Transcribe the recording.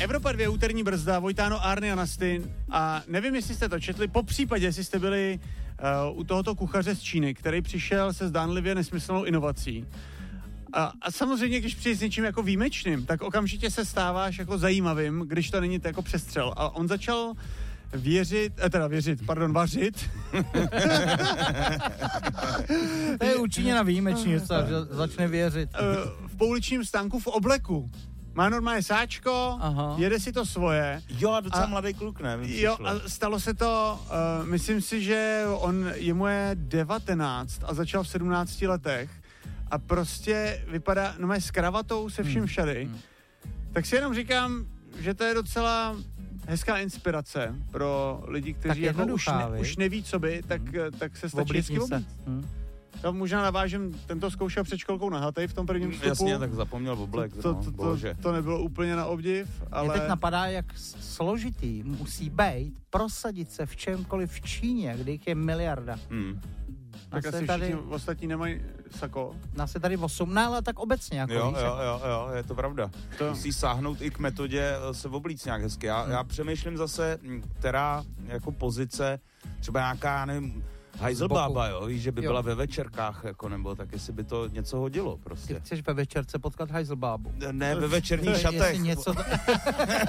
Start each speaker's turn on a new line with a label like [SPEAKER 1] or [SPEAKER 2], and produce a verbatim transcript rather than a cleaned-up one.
[SPEAKER 1] Evropa dva, úterní brzda, Vojtáno, Arny a Nastin. A nevím, jestli jste to četli, po případě, jestli jste byli uh, u tohoto kuchaře z Číny, který přišel se zdánlivě nesmyslnou inovací. A, a samozřejmě, když přijde s něčím jako výjimečným, tak okamžitě se stáváš jako zajímavým, když to není to jako přestřel. A on začal věřit, eh, teda věřit, pardon, vařit.
[SPEAKER 2] To je určitě na výjimečný, že začne věřit.
[SPEAKER 1] V pouličním stánku v obleku. Má normálně sáčko, aha, jede si to svoje.
[SPEAKER 3] Jo, a docela a, mladý kluk, ne?
[SPEAKER 1] Jo, a stalo se to, uh, myslím si, že on, jemu je devatenáct a začal v sedmnácti letech a prostě vypadá, no má s kravatou se vším všady. Hmm. Tak si jenom říkám, že to je docela hezká inspirace pro lidi, kteří jako už, ne, už neví, co by, tak, hmm. tak se stačí hezky oblít. Hmm. Já možná navážem, tento zkoušel před školkou na Hatej v tom prvním vstupu.
[SPEAKER 3] Jasně, tak zapomněl oblek.
[SPEAKER 1] To, to, to, to, to nebylo úplně na obdiv, ale...
[SPEAKER 2] Mě teď napadá, jak složitý musí být prosadit se v čemkoliv v Číně, kde jich je miliarda. Hmm.
[SPEAKER 1] Tak asi tady, všichni ostatní nemají sako.
[SPEAKER 2] Nás je tady osm, no, ale tak obecně. Jako
[SPEAKER 3] jo,
[SPEAKER 2] víš,
[SPEAKER 3] jo, jo, jo, je to pravda. To... Musí sáhnout i k metodě se oblíct nějak hezky. Já, hmm. já přemýšlím zase, která jako pozice, třeba nějaká, nevím, hajzlbába, jo, víš, že by jo. byla ve večerkách, jako, nebo tak jestli by to něco hodilo prostě.
[SPEAKER 2] Ty chceš ve večerce potkat hajzlbábu?
[SPEAKER 3] Ne, ve večerních šatech.
[SPEAKER 2] Něco to...